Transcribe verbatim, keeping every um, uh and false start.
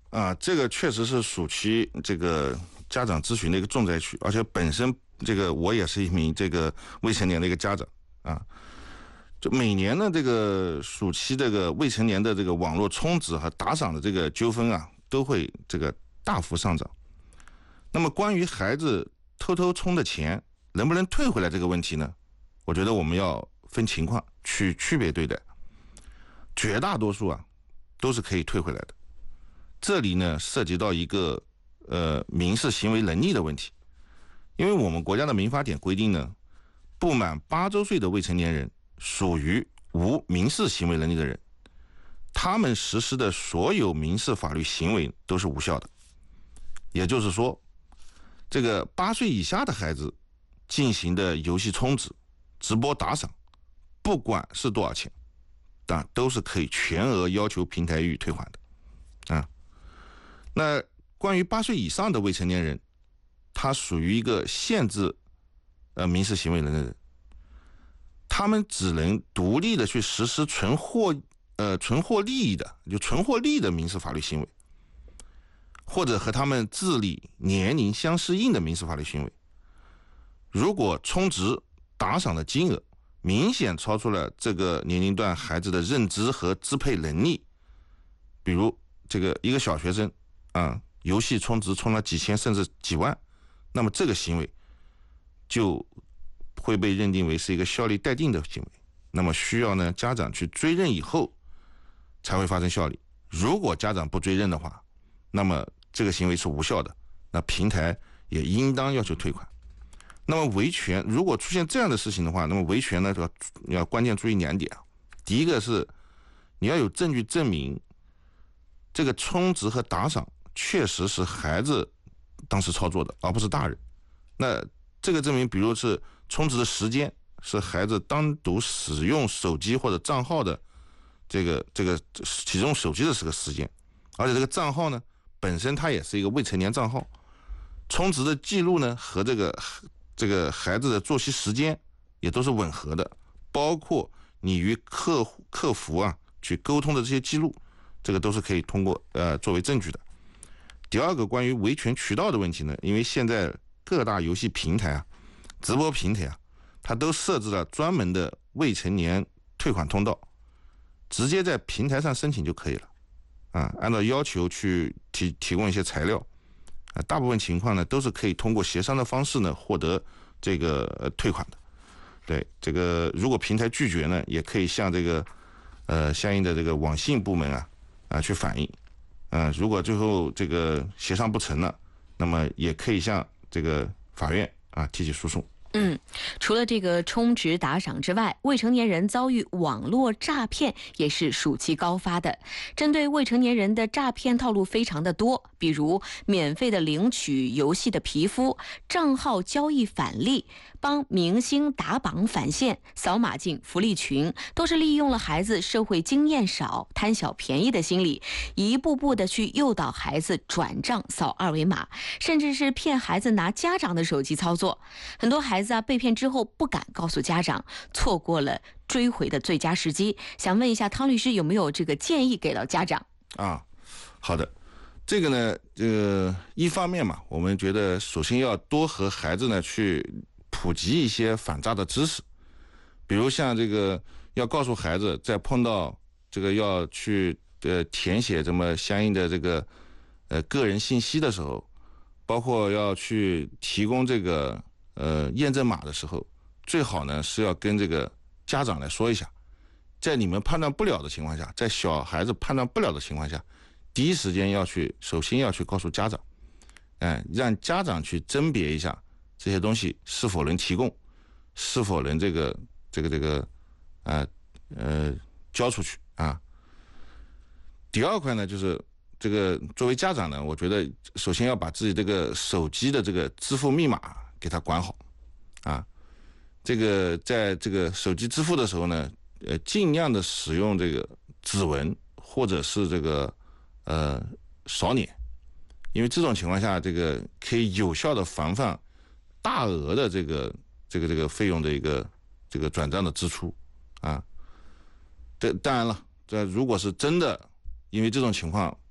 啊，这个确实是暑期这个家长咨询的一个重灾区，而且本身这个我也是一名这个未成年的一个家长啊。就每年的这个暑期这个未成年的这个网络充值和打赏的这个纠纷啊，都会这个大幅上涨。那么关于孩子偷偷充的钱能不能退回来这个问题呢，我觉得我们要分情况去区别对待。绝大多数啊都是可以退回来的。这里呢涉及到一个呃民事行为能力的问题，因为我们国家的民法典规定呢，不满八周岁的未成年人属于无民事行为能力的人，他们实施的所有民事法律行为都是无效的。也就是说，这个八岁以下的孩子进行的游戏充值、直播打赏，不管是多少钱，但都是可以全额要求平台予以退还的啊。那关于八岁以上的未成年人，他属于一个限制呃民事行为能力的人，他们只能独立的去实施纯获呃纯获利益的，就纯获利的民事法律行为，或者和他们智力年龄相适应的民事法律行为。如果充值打赏的金额明显超出了这个年龄段孩子的认知和支配能力，比如这个一个小学生啊，游戏充值充了几千甚至几万，那么这个行为就会被认定为是一个效力待定的行为，那么需要呢家长去追认以后才会发生效力。如果家长不追认的话，那么这个行为是无效的，那平台也应当要求退款。那么维权如果出现这样的事情的话，那么维权呢要要关键注意两点啊。第一个是你要有证据证明这个充值和打赏确实是孩子当时操作的，而不是大人。那这个证明比如是充值的时间是孩子单独使用手机或者账号的这个这个启动手机的这个时间，而且这个账号呢本身它也是一个未成年账号，充值的记录呢和这个这个孩子的作息时间也都是吻合的，包括你与客户客服啊去沟通的这些记录，这个都是可以通过呃作为证据的。第二个关于维权渠道的问题呢，因为现在各大游戏平台啊、直播平台啊，它都设置了专门的未成年退款通道，直接在平台上申请就可以了啊，按照要求去提提供一些材料啊，大部分情况呢都是可以通过协商的方式呢获得这个、呃、退款的。对，这个如果平台拒绝呢，也可以向这个呃相应的这个网信部门啊啊去反映。嗯、呃，如果最后这个协商不成了，那么也可以向这个法院啊提起诉讼。 嗯，除了这个充值打赏之外，未成年人遭遇网络诈骗也是暑期高发的。针对未成年人的诈骗套路非常的多，比如免费的领取游戏的皮肤、账号交易返利、帮明星打榜返现、扫码进福利群，都是利用了孩子社会经验少、贪小便宜的心理，一步步的去诱导孩子转账、扫二维码，甚至是骗孩子拿家长的手机操作。很多孩子孩子啊，被骗之后不敢告诉家长，错过了追回的最佳时机。想问一下汤律师，有没有这个建议给到家长啊？好的，这个呢，这个一方面嘛，我们觉得首先要多和孩子呢去普及一些反诈的知识，比如像这个要告诉孩子，在碰到这个要去呃填写这么相应的这个呃个人信息的时候，包括要去提供这个呃验证码的时候，最好呢是要跟这个家长来说一下，在你们判断不了的情况下，在小孩子判断不了的情况下，第一时间要去首先要去告诉家长，哎，让家长去甄别一下这些东西是否能提供，是否能这个这个这个呃呃交出去啊。第二块呢，就是这个作为家长呢，我觉得首先要把自己这个手机的这个支付密码给它管好啊。这个在这个手机支付的时候呢，呃，尽量的使用这个指纹或者是这个呃扫脸，因为这种情况下，这个可以有效的防范大额的这个这个这个费用的一个这个转账的支出啊。这当然了，这如果是真的因为这种情况